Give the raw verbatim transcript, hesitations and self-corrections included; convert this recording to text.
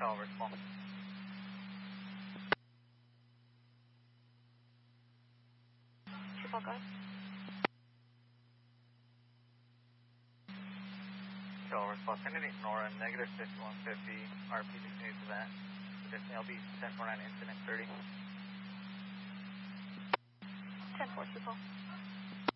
Shall respond. Triple go. Shall respond. Can you ignore a negative fifty-one fifty R P continues to that? Just L B ten four nine incident thirty. ten four triple.